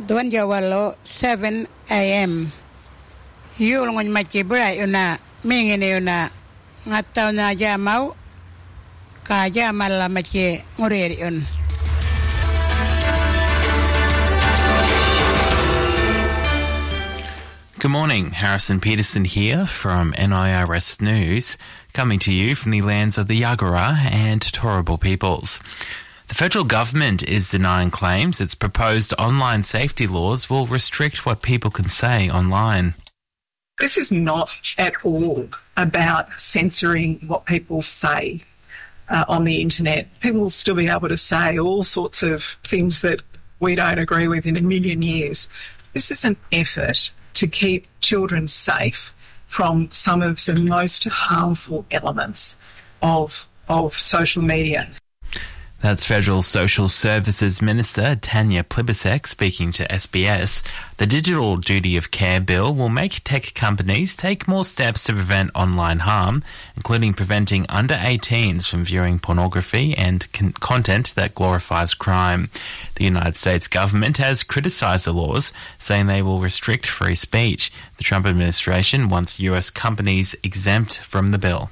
Tuan Jawalo 7 a.m. Yul ngon machi brai una mingene una ngatau na jamau ka jamal la machi ngureri un. Good morning, Harrison Peterson here from NIRS News, coming to you from the lands of the Yagara and Turrbal peoples. The federal government is denying claims its proposed online safety laws will restrict what people can say online. This is not at all about censoring what people say on the internet. People will still be able to say all sorts of things that we don't agree with in a million years. This is an effort to keep children safe from some of the most harmful elements of social media. That's Federal Social Services Minister Tanya Plibersek speaking to SBS. The Digital Duty of Care Bill will make tech companies take more steps to prevent online harm, including preventing under 18s from viewing pornography and content that glorifies crime. The United States government has criticised the laws, saying they will restrict free speech. The Trump administration wants US companies exempt from the bill.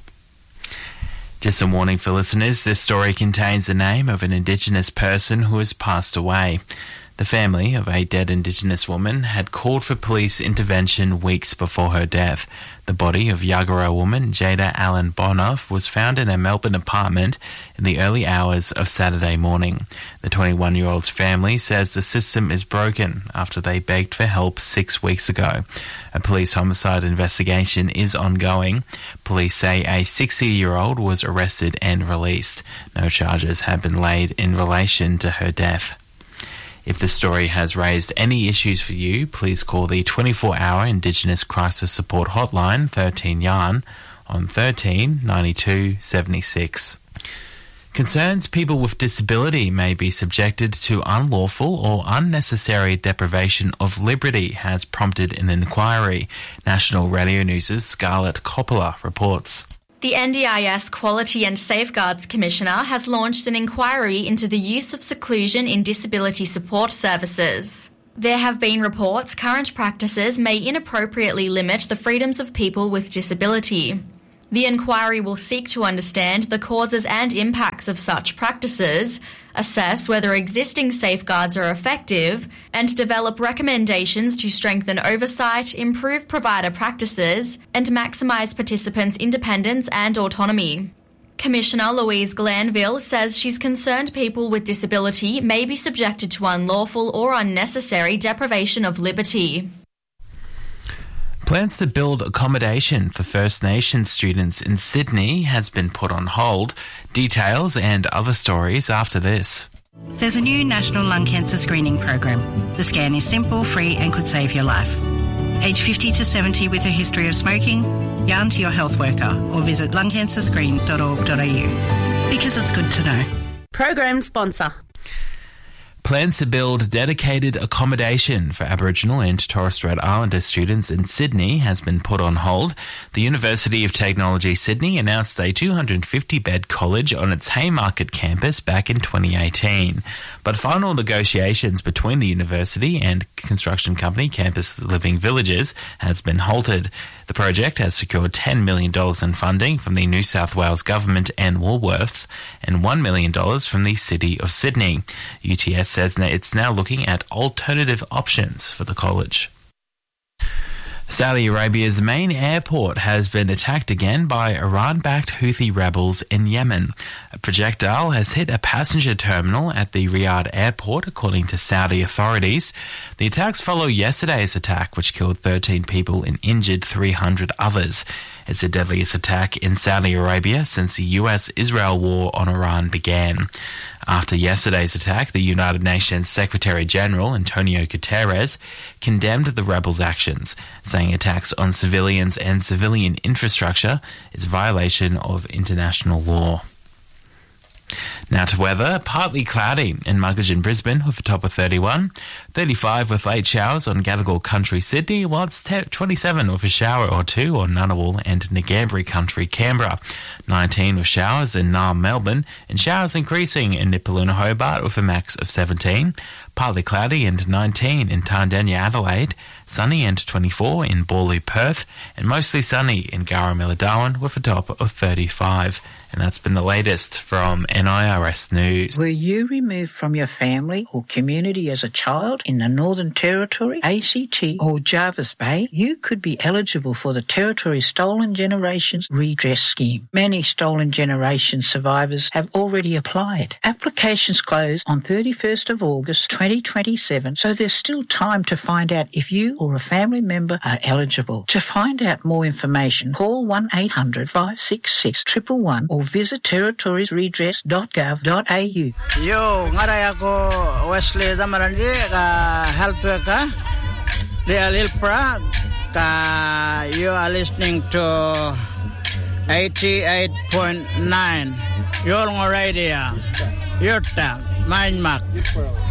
Just a warning for listeners, this story contains the name of an Indigenous person who has passed away. The family of a dead Indigenous woman had called for police intervention weeks before her death. The body of Yagara woman Jada Allen Bonner was found in a Melbourne apartment in the early hours of Saturday morning. The 21-year-old's family says the system is broken after they begged for help 6 weeks ago. A police homicide investigation is ongoing. Police say a 60-year-old was arrested and released. No charges have been laid in relation to her death. If the story has raised any issues for you, please call the 24-hour Indigenous Crisis Support Hotline 13 Yarn on 13 92 76. Concerns people with disability may be subjected to unlawful or unnecessary deprivation of liberty has prompted an inquiry. National Radio News' Scarlett Coppola reports. The NDIS Quality and Safeguards Commissioner has launched an inquiry into the use of seclusion in disability support services. There have been reports current practices may inappropriately limit the freedoms of people with disability. The inquiry will seek to understand the causes and impacts of such practices, assess whether existing safeguards are effective, and develop recommendations to strengthen oversight, improve provider practices, and maximise participants' independence and autonomy. Commissioner Louise Glanville says she's concerned people with disability may be subjected to unlawful or unnecessary deprivation of liberty. Plans to build accommodation for First Nations students in Sydney has been put on hold. Details and other stories after this. There's a new national lung cancer screening program. The scan is simple, free and could save your life. Age 50 to 70 with a history of smoking? Yarn to your health worker or visit lungcancerscreen.org.au. Because it's good to know. Program sponsor. Plans to build dedicated accommodation for Aboriginal and Torres Strait Islander students in Sydney has been put on hold. The University of Technology Sydney announced a 250-bed college on its Haymarket campus back in 2018. But final negotiations between the university and construction company Campus Living Villages has been halted. The project has secured $10 million in funding from the New South Wales Government and Woolworths and $1 million from the City of Sydney. UTS says that it's now looking at alternative options for the college. Saudi Arabia's main airport has been attacked again by Iran-backed Houthi rebels in Yemen. A projectile has hit a passenger terminal at the Riyadh airport, according to Saudi authorities. The attacks follow yesterday's attack, which killed 13 people and injured 300 others. It's the deadliest attack in Saudi Arabia since the US-Israel war on Iran began. After yesterday's attack, the United Nations Secretary-General Antonio Guterres condemned the rebels' actions, saying attacks on civilians and civilian infrastructure is a violation of international law. Now to weather, partly cloudy in Muggeridge and Brisbane with a top of 31, 35 with late showers on Gadigal Country, Sydney, while it's 27 with a shower or two on Ngunnawal and Ngambri Country, Canberra, 19 with showers in Naarm, Melbourne, and showers increasing in Nipaluna, Hobart with a max of 17, partly cloudy and 19 in Tandanya, Adelaide, sunny and 24 in Borloo, Perth, and mostly sunny in Garamilla, Darwin with a top of 35. And that's been the latest from NIRS News. Were you removed from your family or community as a child in the Northern Territory, ACT or Jervis Bay? You could be eligible for the Territory's Stolen Generations Redress Scheme. Many Stolen Generations survivors have already applied. Applications close on 31st of August 2027, so there's still time to find out if you or a family member are eligible. To find out more information, call 1-800 566 111 or visit territoriesredress.gov.au. Yo, ngaray ako Wesley Damarandi, health worker. Di Alilpra, you are listening to 88.9 Yolngo Radio, Yurta, Mindmark.